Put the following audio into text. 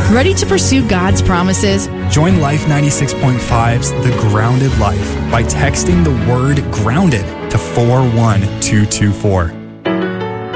Ready to pursue God's promises? Join Life 96.5's The Grounded Life by texting the word GROUNDED to 41224.